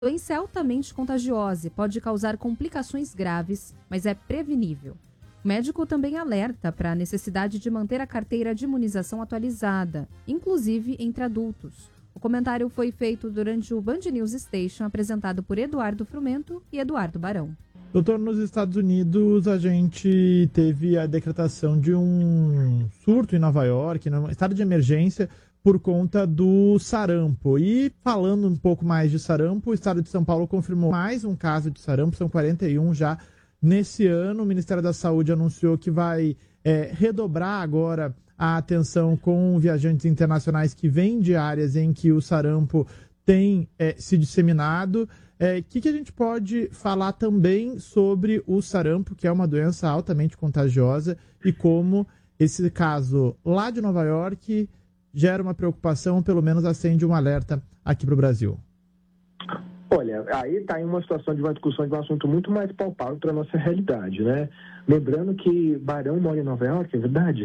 A doença é altamente contagiosa e pode causar complicações graves, mas é prevenível. O médico também alerta para a necessidade de manter a carteira de imunização atualizada, inclusive entre adultos. O comentário foi feito durante o Band News Station, apresentado por Eduardo Frumento e Eduardo Barão. Doutor, nos Estados Unidos a gente teve a decretação de um surto em Nova York, um estado de emergência por conta do sarampo. E falando um pouco mais de sarampo, o estado de São Paulo confirmou mais um caso de sarampo, são 41 já nesse ano. O Ministério da Saúde anunciou que vai redobrar agora a atenção com viajantes internacionais que vêm de áreas em que o sarampo tem se disseminado. O que a gente pode falar também sobre o sarampo, que é uma doença altamente contagiosa, e como esse caso lá de Nova York gera uma preocupação, ou pelo menos acende um alerta aqui para o Brasil? Olha, aí está em uma situação de uma discussão de um assunto muito mais palpável para a nossa realidade, né? Lembrando que Barão mora em Nova York, é verdade?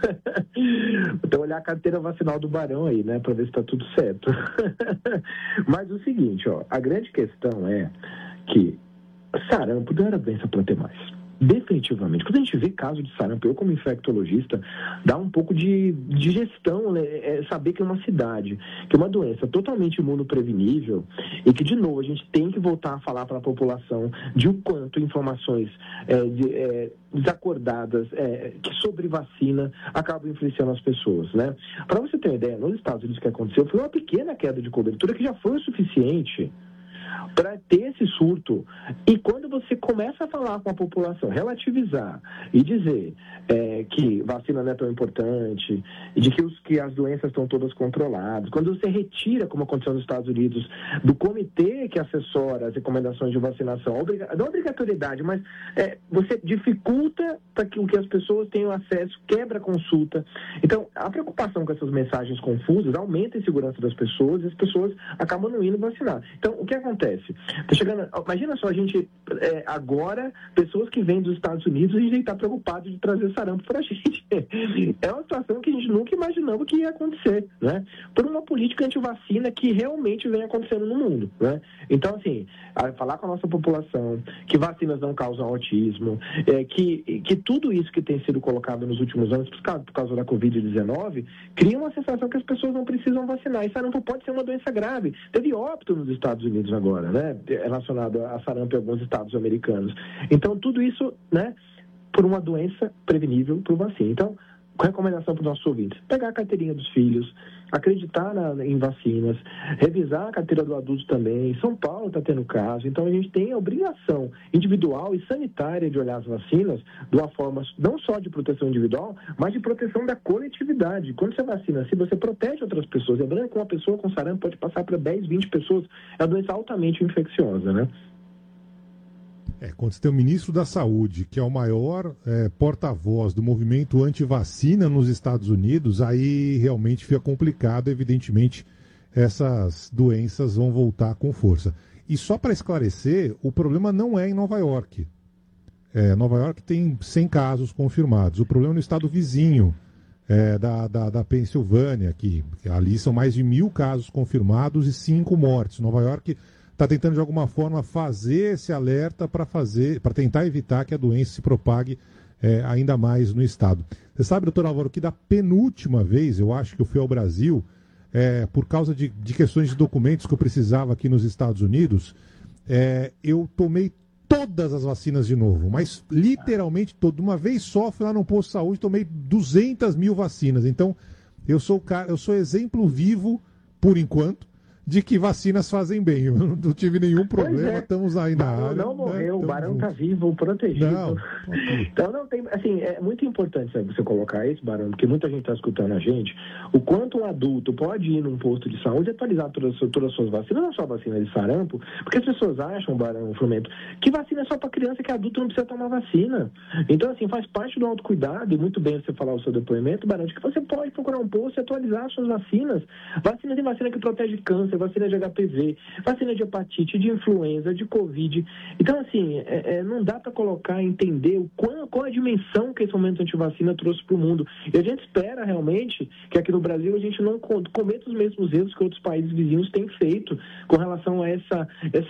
Então, olhar a carteira vacinal do Barão aí, né? Para ver se está tudo certo. Mas o seguinte, ó, a grande questão é que sarampo não era doença para ter mais. Definitivamente. Quando a gente vê caso de sarampo, eu como infectologista, dá um pouco de digestão, né? Saber que é uma cidade, que é uma doença totalmente imunoprevenível e que, de novo, a gente tem que voltar a falar para a população de o quanto informações desacordadas que sobre vacina acabam influenciando as pessoas, né? Para você ter uma ideia, nos Estados Unidos o que aconteceu foi uma pequena queda de cobertura que já foi o suficiente para ter esse surto. E quando você começa a falar com a população, relativizar e dizer que vacina não é tão importante, e de que as doenças estão todas controladas, quando você retira, como aconteceu nos Estados Unidos, do comitê que assessora as recomendações de vacinação, não obrigatoriedade, mas você dificulta para que as pessoas tenham acesso, quebra a consulta. Então, a preocupação com essas mensagens confusas aumenta a insegurança das pessoas e as pessoas acabam não indo vacinar. Então, o que acontece? Tá chegando, imagina só, a gente agora, pessoas que vêm dos Estados Unidos, a gente está preocupado de trazer sarampo para a gente. É uma situação que a gente nunca imaginava que ia acontecer, né? Por uma política anti-vacina que realmente vem acontecendo no mundo, né? Então, assim, falar com a nossa população que vacinas não causam autismo, que tudo isso que tem sido colocado nos últimos anos por causa da Covid-19 cria uma sensação que as pessoas não precisam vacinar. E sarampo pode ser uma doença grave. Teve óbito nos Estados Unidos agora, né? Relacionado a sarampo em alguns estados americanos. Então, tudo isso, né? Por uma doença prevenível por vacina. Então, recomendação para os nossos ouvintes: pegar a carteirinha dos filhos, acreditar em vacinas, revisar a carteira do adulto também. São Paulo está tendo caso, então a gente tem a obrigação individual e sanitária de olhar as vacinas de uma forma não só de proteção individual, mas de proteção da coletividade. Quando você vacina, se você protege outras pessoas, lembrando que uma pessoa com sarampo pode passar para 10, 20 pessoas, é uma doença altamente infecciosa, né? Quando você tem o ministro da Saúde, que é o maior porta-voz do movimento anti-vacina nos Estados Unidos, aí realmente fica complicado. Evidentemente, essas doenças vão voltar com força. E só para esclarecer, o problema não é em Nova York. Nova York tem 100 casos confirmados. O problema é no estado vizinho da Pensilvânia, que ali são mais de 1.000 casos confirmados e 5 mortes. Nova York está tentando de alguma forma fazer esse alerta para tentar evitar que a doença se propague ainda mais no estado. Você sabe, doutor Álvaro, que da penúltima vez, eu acho que eu fui ao Brasil, por causa de questões de documentos que eu precisava aqui nos Estados Unidos, eu tomei todas as vacinas de novo, mas literalmente toda. Uma vez só, fui lá no posto de saúde, tomei 200 mil vacinas. Então, eu sou exemplo vivo, por enquanto, de que vacinas fazem bem. Eu não tive nenhum problema, estamos aí na área. Não morreu, o Barão está vivo, protegido. Não. Então, não tem, assim, é muito importante, sabe, você colocar isso, Barão, porque muita gente está escutando a gente, o quanto um adulto pode ir num posto de saúde e atualizar todas as suas vacinas, não só a vacina de sarampo, porque as pessoas acham, Barão, Frumento, que vacina é só para criança, que adulto não precisa tomar vacina. Então, assim, faz parte do autocuidado, e muito bem você falar o seu depoimento, Barão, de que você pode procurar um posto e atualizar as suas vacinas. Vacina tem vacina que protege câncer, câncer, vacina de HPV, vacina de hepatite, de influenza, de Covid. Então, assim, não dá para colocar, entender qual a dimensão que esse momento antivacina trouxe para o mundo. E a gente espera realmente que aqui no Brasil a gente não cometa os mesmos erros que outros países vizinhos têm feito com relação a essa